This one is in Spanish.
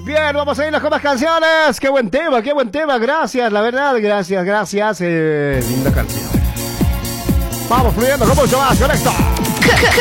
Bien, vamos a irnos con más canciones. Qué buen tema, qué buen tema. Gracias, la verdad, gracias. Linda canción. Vamos fluyendo con mucho más con esto.